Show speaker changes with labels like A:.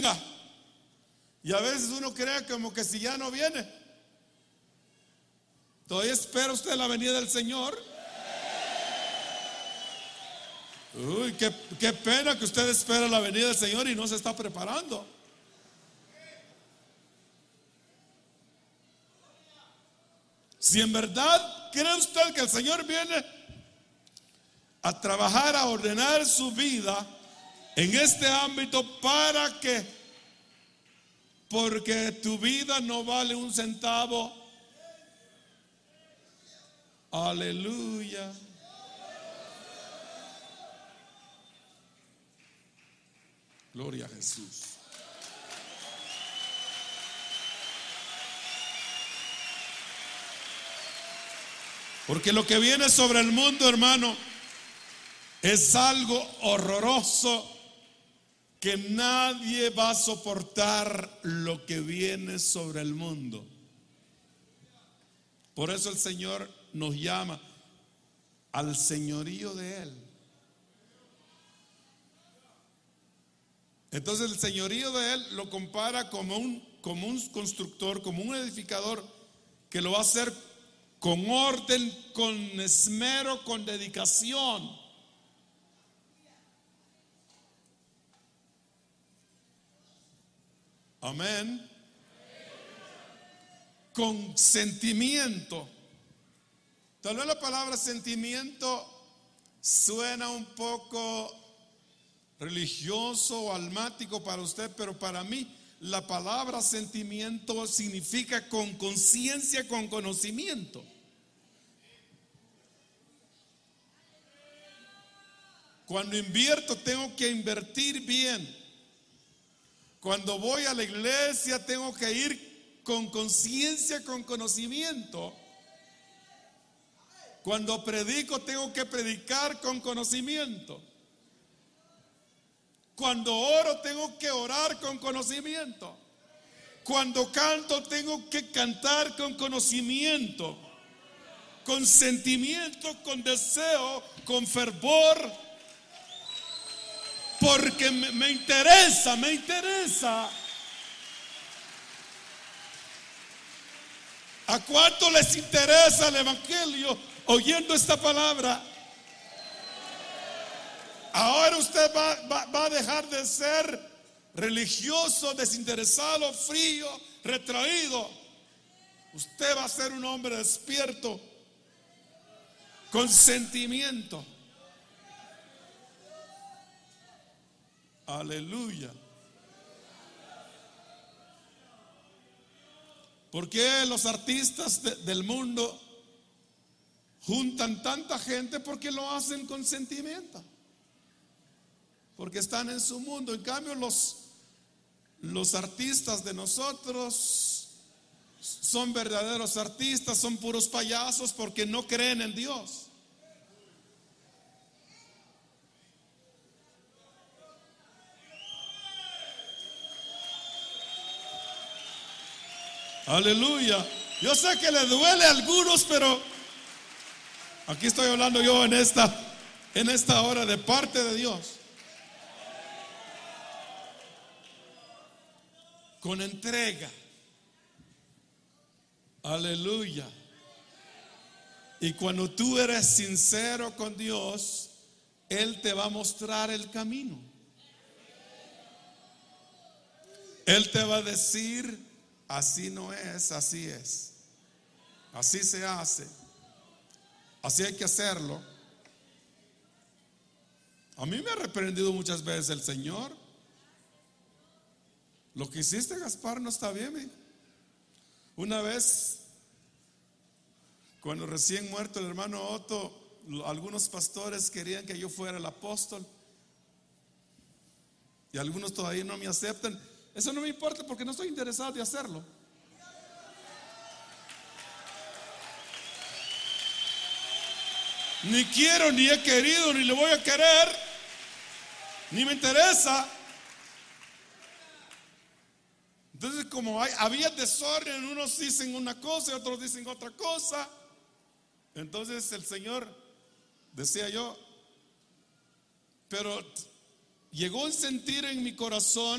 A: Y a veces uno cree como que si ya no viene, todavía espera usted la venida del Señor. Uy, qué pena que usted espera la venida del Señor y no se está preparando. Si en verdad cree usted que el Señor viene a trabajar, a ordenar su vida en este ámbito, ¿para qué? Porque tu vida no vale un centavo. Aleluya. Gloria a Jesús. Porque lo que viene sobre el mundo, hermano, es algo horroroso que nadie va a soportar lo que viene sobre el mundo. Por eso el Señor nos llama al señorío de Él. Entonces el señorío de Él lo compara como un constructor, como un edificador que lo va a hacer con orden, con esmero, con dedicación. Amén. Con sentimiento. Tal vez la palabra sentimiento suena un poco religioso o almático para usted, pero para mí la palabra sentimiento significa con conciencia, con conocimiento. Cuando invierto tengo que invertir bien. Cuando voy a la iglesia tengo que ir con conciencia, con conocimiento. Cuando predico tengo que predicar con conocimiento. Cuando oro tengo que orar con conocimiento. Cuando canto tengo que cantar con conocimiento, con sentimiento, con deseo, con fervor, porque me interesa. ¿A cuánto les interesa el evangelio oyendo esta palabra? Ahora usted va a dejar de ser religioso, desinteresado, frío, retraído. Usted va a ser un hombre despierto, con sentimiento. Aleluya. ¿Por qué los artistas del mundo juntan tanta gente? Porque lo hacen con sentimiento, porque están en su mundo. En cambio los artistas de nosotros son verdaderos artistas, son puros payasos porque no creen en Dios. Aleluya. Yo sé que le duele a algunos, pero aquí estoy hablando yo en esta hora de parte de Dios. Con entrega. Aleluya. Y cuando tú eres sincero con Dios, Él te va a mostrar el camino. Él te va a decir: así no es, así es. Así se hace. Así hay que hacerlo. A mí me ha reprendido muchas veces el Señor. Lo que hiciste, Gaspar, no está bien, ¿eh? Una vez, cuando recién muerto el hermano Otto, algunos pastores querían que yo fuera el apóstol, y algunos todavía no me aceptan. Eso no me importa porque no estoy interesado de hacerlo. Ni quiero, ni he querido, ni le voy a querer, ni me interesa. Entonces, como había desorden, unos dicen una cosa y otros dicen otra cosa. Entonces el Señor, decía yo, pero llegó a sentir en mi corazón